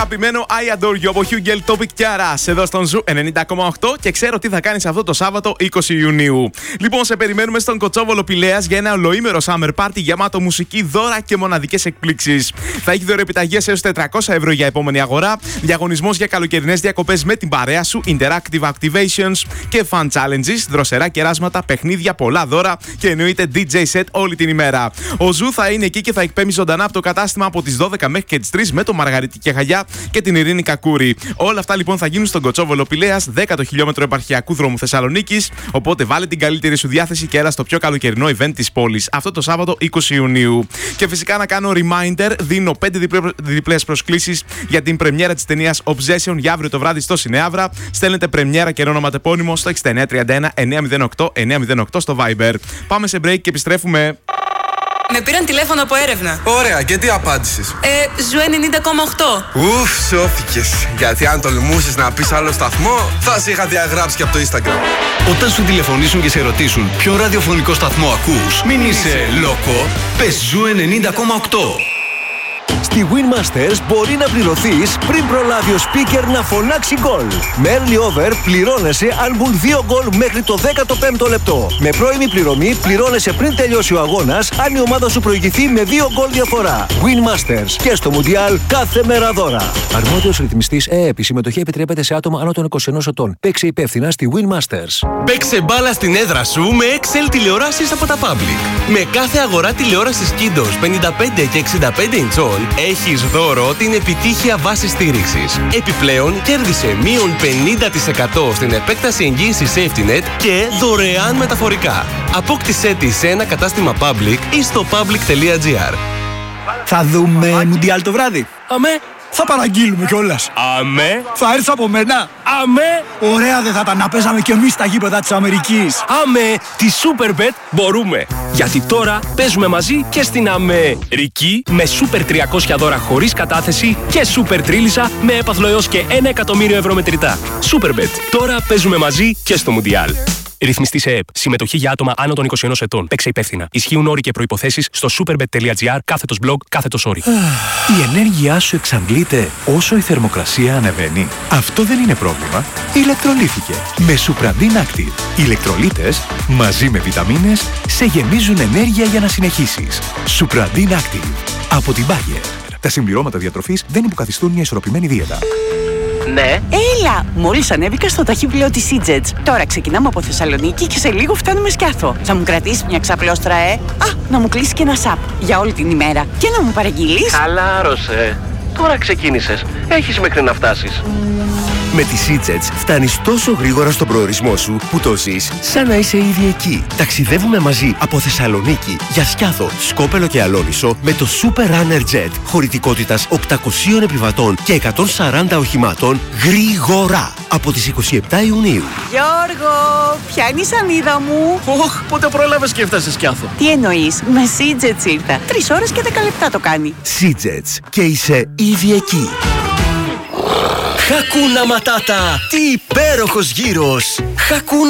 αγαπημένο I Adore You από Hugh Gell, Topic και Aras εδώ στον Ζου 90,8 και ξέρω τι θα κάνεις αυτό το Σάββατο 20 Ιουνίου. Λοιπόν, σε περιμένουμε στον Κοτσόβολο Πηλέας για ένα ολοήμερο summer party γεμάτο μουσική, δώρα και μοναδικές εκπλήξεις. Θα έχει δωρεοεπιταγές έως 400 ευρώ για επόμενη αγορά, διαγωνισμός για καλοκαιρινές διακοπές με την παρέα σου, interactive activations και fun challenges, δροσερά κεράσματα, παιχνίδια, πολλά δώρα και εννοείται DJ set όλη την ημέρα. Ο Ζου θα είναι εκεί και θα εκπέμπει ζωντανά από το κατάστημα από τις 12 μέχρι και τις 3 με τον Μαργαρίτη Κεχαγιά και την Ειρήνη Κακούρη. Όλα αυτά λοιπόν θα γίνουν στον Κοτσόβολο Πηλέας, 10ο χιλιόμετρο επαρχιακού δρόμου Θεσσαλονίκης. Οπότε βάλε την καλύτερη σου διάθεση και έλα στο πιο καλοκαιρινό event της πόλης αυτό το Σάββατο 20 Ιουνίου. Και φυσικά να κάνω reminder, δίνω 5 διπλές προσκλήσεις για την πρεμιέρα της ταινίας Obsession για αύριο το βράδυ στο Σινεάβρα. Στέλνετε πρεμιέρα και ονοματεπώνυμο στο 6931 908 908 στο Viber. Πάμε σε break και επιστρέφουμε. Με πήραν τηλέφωνο από έρευνα. Ωραία, και τι απάντησες? Ζου 90,8. Ουφ, σώθηκες. Γιατί αν τολμούσες να πεις άλλο σταθμό, θα σε είχα διαγράψει και από το Instagram. Όταν σου τηλεφωνήσουν και σε ρωτήσουν ποιο ραδιοφωνικό σταθμό ακούς, μην είσαι λόκο, πες Ζου 90,8. Στη Winmasters μπορεί να πληρωθείς πριν προλάβει ο speaker να φωνάξει γκολ. Με early over πληρώνεσαι αν μπουν 2 γκολ μέχρι το 15ο λεπτό. Με πρώιμη πληρωμή πληρώνεσαι πριν τελειώσει ο αγώνας αν η ομάδα σου προηγηθεί με 2 γκολ διαφορά. Winmasters και στο Μουντιάλ κάθε μέρα δώρα. Αρμόδιος ρυθμιστής ΕΕΠ. Η συμμετοχή επιτρέπεται σε άτομα άνω των 21 ετών. Παίξε υπεύθυνα στη Winmasters. Παίξε μπάλα στην έδρα σου με Excel τηλεοράσεις από τα Public. Με κάθε αγορά τηλεόρασης Kiddos 55 και 65 inch έχεις δώρο την επιτύχεια βάση στήριξης. Επιπλέον, κέρδισε μείον 50% στην επέκταση εγγύησης SafetyNet και δωρεάν μεταφορικά. Απόκτησέ τη σε ένα κατάστημα Public ή στο public.gr. Θα δούμε Μουντιάλ το βράδυ. Αμέ. Θα παραγγείλουμε κιόλας. Αμέ. Θα έρθει από μένα. Αμέ. Ωραία δεν θα ήταν να παίζαμε κι εμείς στα γήπεδα της Αμερικής. Αμέ. Τη Superbet μπορούμε. Γιατί τώρα παίζουμε μαζί και στην Αμερική με Super 300 δώρα χωρίς κατάθεση και Super Τρίλισσα με έπαθλο έως και 1 εκατομμύριο ευρώ μετρητά. Superbet. Τώρα παίζουμε μαζί και στο Μουντιάλ. Ρυθμιστής ΕΕΠ. Συμμετοχή για άτομα άνω των 21 ετών. Παίξε υπεύθυνα. Ισχύουν όροι και προϋποθέσεις στο superbet.gr/blog/story. Η ενέργειά σου εξαντλείται όσο η θερμοκρασία ανεβαίνει. Αυτό δεν είναι πρόβλημα. Ηλεκτρολίθηκε με Supradin Active. Οι ηλεκτρολίτες μαζί με βιταμίνες σε γεμίζουν ενέργεια για να συνεχίσεις. Supradin Active. Από την Bayer. Τα συμπληρώματα διατροφής δεν υποκαθιστούν μια ισορροπημένη δίαιτα. Ναι. Έλα! Μόλις ανέβηκα στο ταχύπλοιο της EasyJet. Τώρα ξεκινάμε από Θεσσαλονίκη και σε λίγο φτάνουμε Σκιάθο. Θα μου κρατήσεις μια ξαπλώστρα, να μου κλείσει και ένα σαπ για όλη την ημέρα. Και να μου παραγγείλεις. Χαλάρωσε. Τώρα ξεκίνησες. Έχεις μέχρι να φτάσεις. Με τις EasyJet φτάνεις τόσο γρήγορα στον προορισμό σου που το ζεις σαν να είσαι ήδη εκεί. Ταξιδεύουμε μαζί από Θεσσαλονίκη για Σκιάθο, Σκόπελο και Αλόνισο με το Super Runner Jet χωρητικότητας 800 επιβατών και 140 οχημάτων γρήγορα από τις 27 Ιουνίου. Γιώργο, ποια είναι η σανίδα μου? Πότε πρόλαβες και έφτασες Σκιάθο? Τι εννοείς, με EasyJet ήρθα. 3 ώρες και 10 λεπτά το κάνει. EasyJet και είσαι ήδη εκεί. Χακούνα Ματάτα! Τι υπέροχος γύρος! Χακούνα